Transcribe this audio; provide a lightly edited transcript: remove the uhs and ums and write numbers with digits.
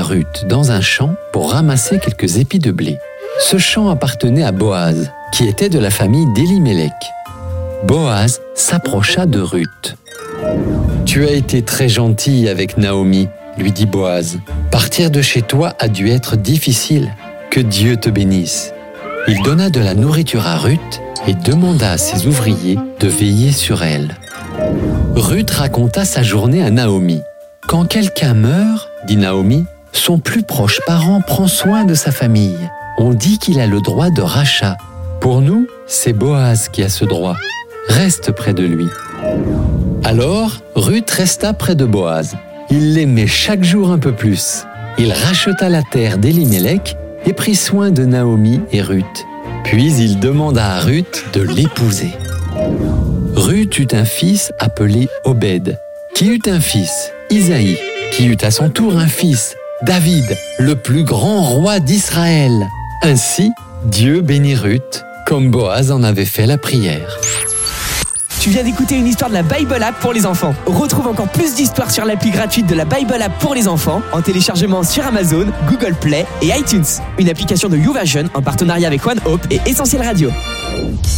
Ruth dans un champ pour ramasser quelques épis de blé. Ce champ appartenait à Boaz, qui était de la famille d'Élimélec. Boaz s'approcha de Ruth. « Tu as été très gentille avec Naomi, » lui dit Boaz. « Partir de chez toi a dû être difficile. Que Dieu te bénisse. » Il donna de la nourriture à Ruth et demanda à ses ouvriers de veiller sur elle. Ruth raconta sa journée à Naomi. « Quand quelqu'un meurt, dit Naomi, son plus proche parent prend soin de sa famille. On dit qu'il a le droit de rachat. Pour nous, c'est Boaz qui a ce droit. Reste près de lui. » Alors, Ruth resta près de Boaz. Il l'aimait chaque jour un peu plus. Il racheta la terre d'Élimélec et prit soin de Naomi et Ruth. Puis il demanda à Ruth de l'épouser. Ruth eut un fils appelé Obed, qui eut un fils, Isaïe, qui eut à son tour un fils, David, le plus grand roi d'Israël. Ainsi, Dieu bénit Ruth, comme Boaz en avait fait la prière. Tu viens d'écouter une histoire de la Bible App pour les enfants. Retrouve encore plus d'histoires sur l'appli gratuite de la Bible App pour les enfants en téléchargement sur Amazon, Google Play et iTunes. Une application de YouVersion en partenariat avec One Hope et Essentiel Radio.